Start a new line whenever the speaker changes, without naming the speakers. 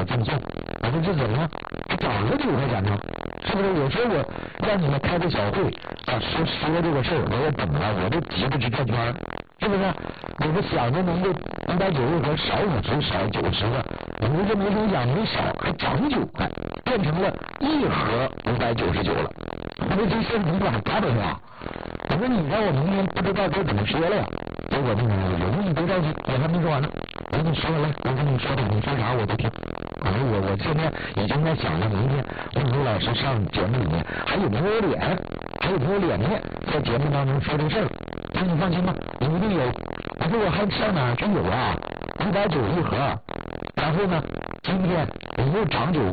赠送。我说这怎么了？还涨了9块钱呢？是不是？我说我让你们开个小会啊，说这个事儿，我也等了，我都急不直转圈，是不是？我们想着能够190盒少50少90的，我们这没想没少，还涨9块，变成了1盒599了。我说这事儿你咋干的呀？我说你让我明天不知道该怎么说了呀。结果那个人你别着急，我还没说完呢。我跟你说了，我跟你说吧，你说啥我都听。我现在已经在想着明天文武老师上节目里面还有没有脸面在节目当中说这事儿。那你放心吧，你一定有。我说我还上哪去有啊？191盒，然后呢，今天我又涨9